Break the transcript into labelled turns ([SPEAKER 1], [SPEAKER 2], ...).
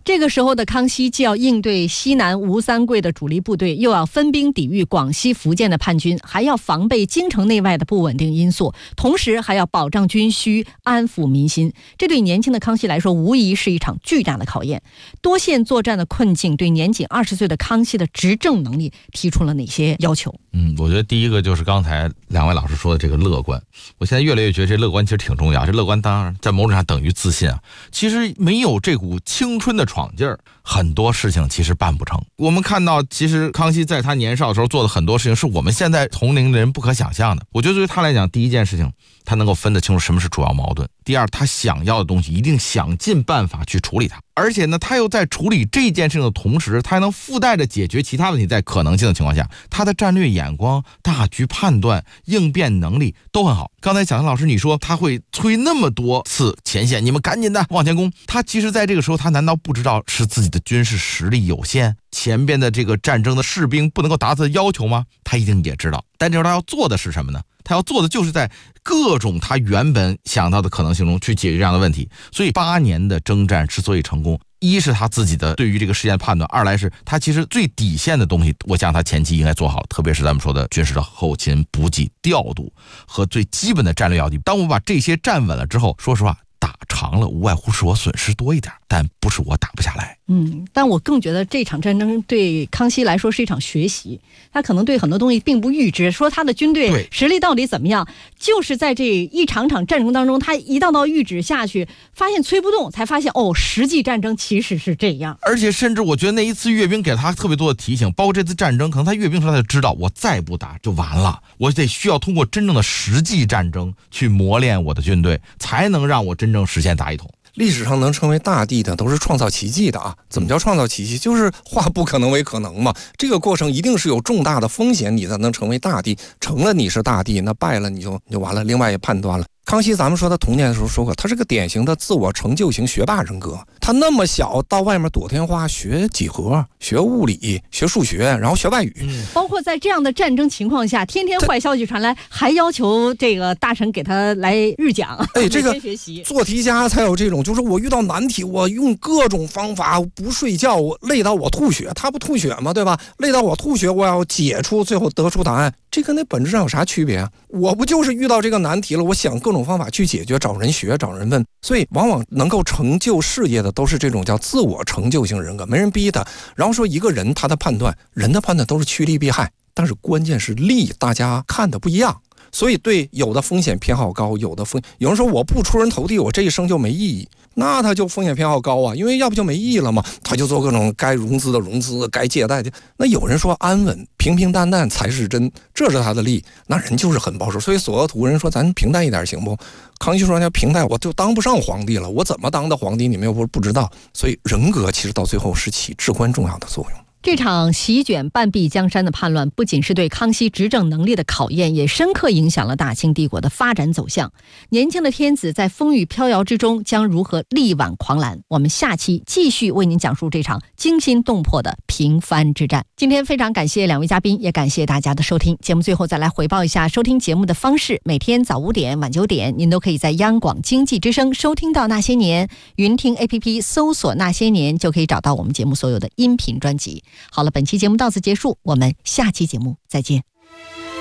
[SPEAKER 1] 这个时候的康熙既要应对西南吴三桂的主力部队，又要分兵抵御广西福建的叛军，还要防备京城内外的不稳定因素，同时还要保障军需，安抚民心。这对年轻的康熙来说无疑是一场巨大的考验。多线作战的困境对年仅20岁的康熙的执政能力提出了哪些要求？
[SPEAKER 2] 我觉得第一个就是刚才两位老师说的这个乐观。我现在越来越觉得这乐观其实挺重要，这乐观当然在某种上等于自信啊。其实没有这股青春的闯劲儿，很多事情其实办不成。我们看到其实康熙在他年少的时候做的很多事情是我们现在同龄的人不可想象的。我觉得对于他来讲，第一件事情他能够分得清楚什么是主要矛盾，第二他想要的东西一定想尽办法去处理它，而且呢他又在处理这件事情的同时，他还能附带着解决其他问题。在可能性的情况下，他的战略眼光、大局判断、应变能力都很好。刚才蒋强老师你说他会催那么多次前线，你们赶紧的往前攻，他其实在这个时候他难道不知道是自己的军事实力有限，前边的这个战争的士兵不能够达到要求吗？他一定也知道，但这时候他要做的是什么呢？他要做的就是在各种他原本想到的可能性中去解决这样的问题。所以8年的征战之所以成功，一是他自己的对于这个事件判断，二来是他其实最底线的东西，我想他前期应该做好了，特别是咱们说的军事的后勤补给调度和最基本的战略要地。当我把这些站稳了之后，说实话打长了无外乎是我损失多一点，但不是我打不下来。
[SPEAKER 1] 但我更觉得这场战争对康熙来说是一场学习，他可能对很多东西并不预知，说他的军队实力到底怎么样，就是在这一场场战争当中，他一道谕旨下去，发现催不动，才发现实际战争其实是这样。
[SPEAKER 2] 而且甚至我觉得那一次阅兵给他特别多的提醒，包括这次战争，可能他阅兵时候他就知道，我再不打就完了，我得需要通过真正的实际战争去磨练我的军队，才能让我真正实现大一统。
[SPEAKER 3] 历史上能成为大帝的都是创造奇迹的啊！怎么叫创造奇迹？就是化不可能为可能嘛。这个过程一定是有重大的风险，你才能成为大帝。成了你是大帝，那败了你就完了。另外也判断了，康熙咱们说他童年的时候说过，他是个典型的自我成就型学霸人格。他那么小到外面躲天花，学几何、学物理、学数学，然后学外语。
[SPEAKER 1] 包括在这样的战争情况下，天天坏消息传来，还要求这个大臣给他来日讲。
[SPEAKER 3] 这个
[SPEAKER 1] 学习
[SPEAKER 3] 做题家才有这种，就是我遇到难题，我用各种方法不睡觉，我累到我吐血，他不吐血吗？对吧？累到我吐血，我要解出，最后得出答案。这跟那本质上有啥区别啊？我不就是遇到这个难题了，我想各种方法去解决，找人学，找人问。所以往往能够成就事业的都是这种叫自我成就型人格，没人逼他。然后说一个人他的判断，人的判断都是趋利避害，但是关键是利，大家看的不一样。所以对有的风险偏好高，有人说我不出人头地，我这一生就没意义，那他就风险偏好高啊，因为要不就没意义了嘛，他就做各种该融资的融资，该借贷的。那有人说安稳平平淡淡才是真，这是他的利，那人就是很保守。所以索额图人说咱平淡一点行不？康熙说要平淡，我就当不上皇帝了，我怎么当的皇帝你们又不知道。所以人格其实到最后是起至关重要的作用。
[SPEAKER 1] 这场席卷半壁江山的叛乱，不仅是对康熙执政能力的考验，也深刻影响了大清帝国的发展走向。年轻的天子在风雨飘摇之中，将如何力挽狂澜？我们下期继续为您讲述这场惊心动魄的平藩之战。今天非常感谢两位嘉宾，也感谢大家的收听。节目最后再来回报一下收听节目的方式：每天早5点、晚9点，您都可以在央广经济之声收听到那些年，云听 APP 搜索那些年，就可以找到我们节目所有的音频专辑。好了，本期节目到此结束，我们下期节目再见。